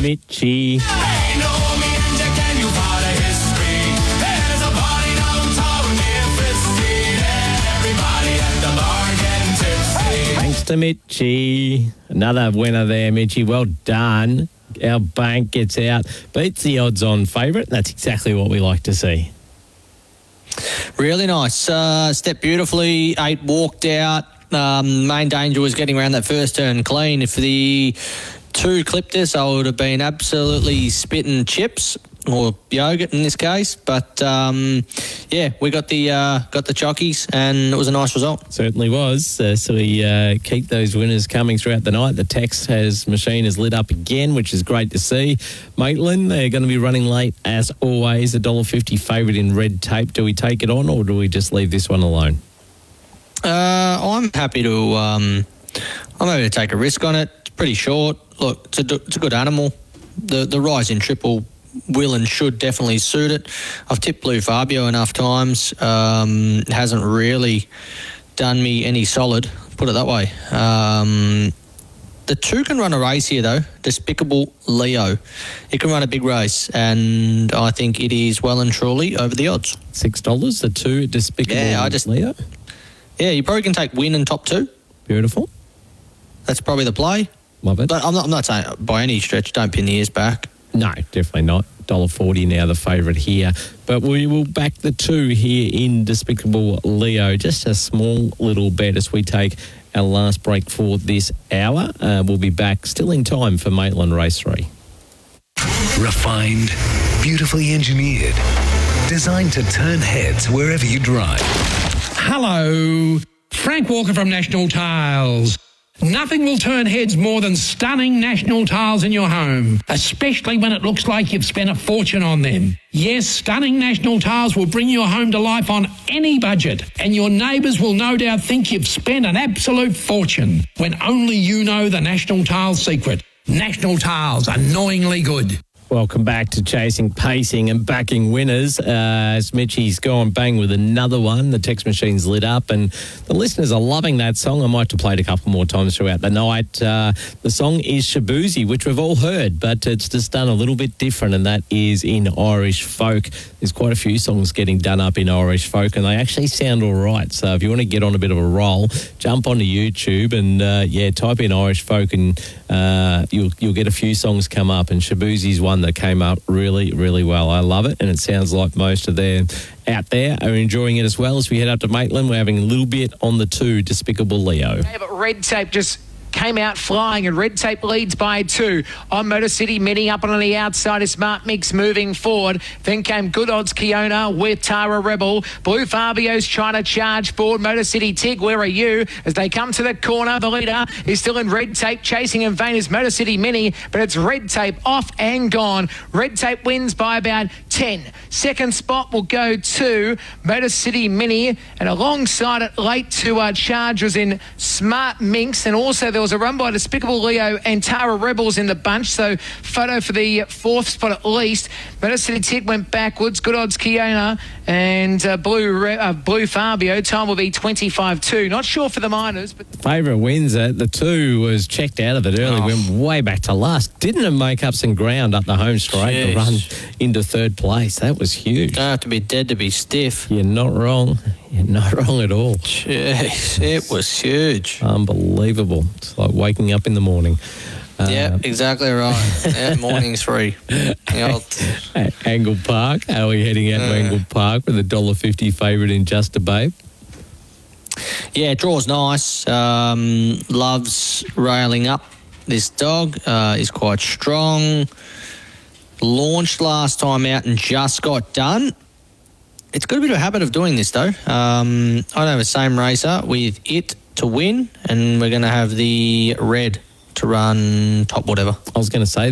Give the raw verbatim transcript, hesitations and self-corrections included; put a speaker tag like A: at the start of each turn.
A: Mitchie. Thanks to Mitchie. Another winner there, Mitchie. Well done. Our bank gets out, beats the odds-on favourite. That's exactly what we like to see.
B: Really nice. Uh, stepped beautifully. Eight walked out. Um, main danger was getting around that first turn clean. If the two clipped us, I would have been absolutely spitting chips, or yogurt in this case. But um, yeah, we got the uh, got the chockies, and it was a nice result.
A: Certainly was. Uh, so we uh, keep those winners coming throughout the night. The text has machine is lit up again, which is great to see. Maitland, they're going to be running late as always. A one dollar fifty favourite in red tape. Do we take it on, or do we just leave this one alone?
B: Uh, I'm happy to. Um, I'm happy to take a risk on it. It's pretty short. Look, it's a, it's a good animal. The the rise in triple will and should definitely suit it. I've tipped Blue Fabio enough times. Um, it hasn't really done me any solid, put it that way. Um, the two can run a race here, though. Despicable Leo. It can run a big race, and I think it is well and truly over the odds.
A: Six dollars, the two Despicable
B: yeah, I just,
A: Leo?
B: Yeah, you probably can take win and top two.
A: Beautiful.
B: That's probably the play.
A: Love it.
B: But I'm not, I'm not saying by any stretch, don't pin the ears back.
A: No, definitely not. one dollar forty now, the favourite here. But we will back the two here in Despicable Leo. Just a small little bet as we take our last break for this hour. Uh, we'll be back still in time for Maitland Race three.
C: Refined, beautifully engineered, designed to turn heads wherever you drive.
D: Hello, Frank Walker from National Tiles. Nothing will turn heads more than stunning National Tiles in your home, especially when it looks like you've spent a fortune on them. Yes, stunning National Tiles will bring your home to life on any budget, and your neighbours will no doubt think you've spent an absolute fortune when only you know the National Tiles secret. National Tiles, annoyingly good.
A: Welcome back to Chasing, Pacing and Backing Winners. Uh, as Mitchie's gone bang with another one. The text machine's lit up and the listeners are loving that song. I might have to play it a couple more times throughout the night. Uh, the song is Shaboozey, which we've all heard, but it's just done a little bit different, and that is in Irish folk. There's quite a few songs getting done up in Irish folk, and they actually sound all right. So if you want to get on a bit of a roll, jump onto YouTube and, uh, yeah, type in Irish folk and uh, you'll, you'll get a few songs come up, and Shaboozey's one that came up really, really well. I love it, and it sounds like most of them out there are enjoying it as well. As we head up to Maitland, we're having a little bit on the two, Despicable Leo.
E: Yeah, but Red Tape just came out flying, and Red Tape leads by two. On Motor City Mini up on the outside is Smart Mix moving forward. Then came Good Odds Kiona with Tara Rebel. Blue Fabio's trying to charge forward. Motor City Tig, where are you? As they come to the corner, the leader is still in Red Tape. Chasing in vain is Motor City Mini, but it's Red Tape off and gone. Red Tape wins by about ten. Second spot will go to Motor City Mini, and alongside it, late to uh, charge was in Smart Minx, and also there was a run by Despicable Leo and Tara Rebels in the bunch, so photo for the fourth spot at least. Motor City Tit went backwards. Good Odds Kiona and uh, Blue Re- uh, Blue Fabio. Time will be twenty-five two. Not sure for the minors, but
A: favourite wins it. The two was checked out of it early. Oh. Went way back to last. Didn't it make up some ground up the home straight to run into third place? That was huge.
B: Don't have to be dead to be stiff.
A: You're not wrong. You're not wrong at all.
B: Jeez, it was huge.
A: Unbelievable. It's like waking up in the morning.
B: Yeah, uh, exactly right. Yeah, morning's free.
A: At Angle Park. How are we heading out uh, to Angle Park with a one dollar fifty favourite in Just a Babe?
B: Yeah, draw's nice. Um, loves railing up. This dog uh, is quite strong. Launched last time out and just got done. It's got a bit of a habit of doing this, though. Um, I have the same racer with it to win, and we're going to have the red to run top whatever.
A: I was going to say